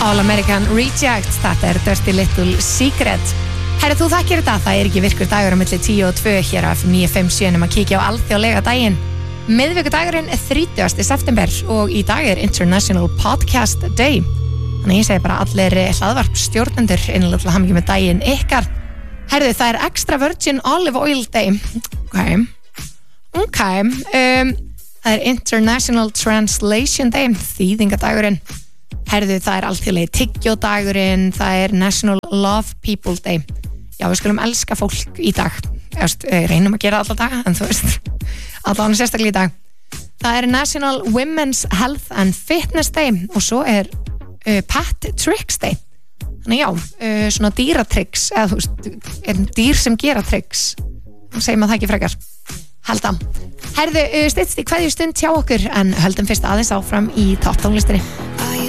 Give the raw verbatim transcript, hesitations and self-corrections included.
All American Reject, þetta er Dirty Little Secret. Herri, þú þekkir þetta, það er ekki virkur dagur á milli tíu og tvö hér af níu fimm sjö um að kíkja á alþjóðlega daginn. Miðvikudagurinn er þrítugasti september og í dag er International Podcast Day. Þannig ég segi bara allir hlaðvarp stjórnendur innilega til að hamingju með daginn ykkar. Herri, það er Extra Virgin Olive Oil Day. Ok, ok, um, það er International Translation Day, þýðingadagurinn. Herðu, það er alþjóðlegi tyggjódagurinn, það er National Love People Day. Já, við skulum elska fólk í dag. Just, reynum að gera alla daga, en þú veist, allan sérstaklega í dag. Það er National Women's Health and Fitness Day og svo er uh, Pet Tricks Day. Þannig já, uh, svona dýratricks, eða þú veist, er dýr sem gera tricks. Segjum að það ekki frekar. Halda. Herðu, uh, styttst í kveðju stund hjá okkur, en höldum fyrst aðeins áfram í topptónlistinni.